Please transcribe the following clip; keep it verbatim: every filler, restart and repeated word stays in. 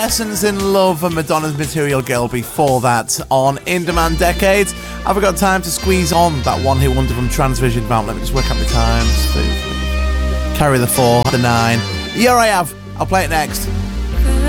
Essence in Love and Madonna's Material Girl before that on In Demand Decades. Have I got time to squeeze on that one hit wonder from Transvision Bound? Let me just work out my times. Two, three. Carry the four, the nine. Here I have. I'll play it next.